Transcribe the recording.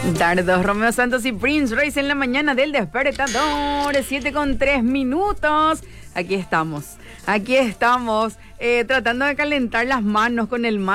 Dardos, Romeo Santos y Prince Royce en la mañana del despertador, 7:03. Aquí estamos, tratando de calentar las manos con el